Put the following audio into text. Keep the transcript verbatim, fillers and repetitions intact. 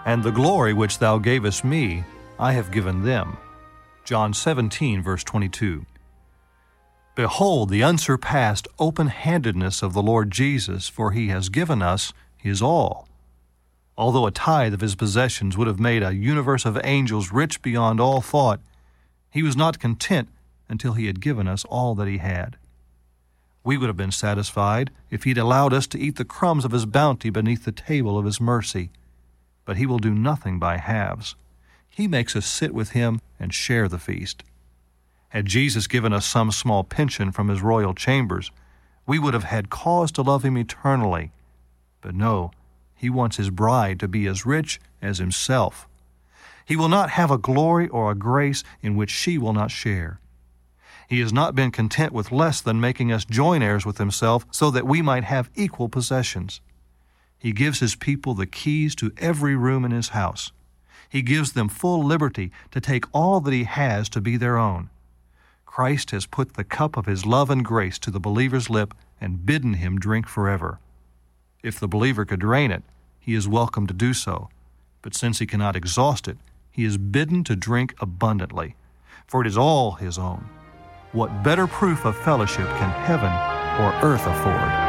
And the glory which thou gavest me, I have given them. John seventeen, verse twenty-two. Behold the unsurpassed open-handedness of the Lord Jesus, for he has given us his all. Although a tithe of his possessions would have made a universe of angels rich beyond all thought, he was not content until he had given us all that he had. We would have been satisfied if he had allowed us to eat the crumbs of his bounty beneath the table of his mercy. But he will do nothing by halves. He makes us sit with him and share the feast. Had Jesus given us some small pension from his royal chambers, we would have had cause to love him eternally. But no, he wants his bride to be as rich as himself. He will not have a glory or a grace in which she will not share. He has not been content with less than making us joint heirs with himself so that we might have equal possessions. He gives his people the keys to every room in his house. He gives them full liberty to take all that he has to be their own. Christ has put the cup of his love and grace to the believer's lip and bidden him drink forever. If the believer could drain it, he is welcome to do so. But since he cannot exhaust it, he is bidden to drink abundantly, for it is all his own. What better proof of fellowship can heaven or earth afford?